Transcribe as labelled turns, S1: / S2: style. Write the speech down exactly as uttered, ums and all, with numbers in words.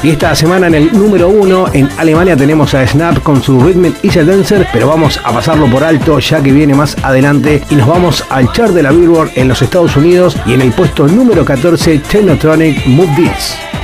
S1: Y esta semana en el número uno en Alemania tenemos a Snap con su Rhythm Is a Dancer, pero vamos a pasarlo por alto ya que viene más adelante y nos vamos al chart de la Billboard en los Estados Unidos y en el puesto número catorce Technotronic Move This.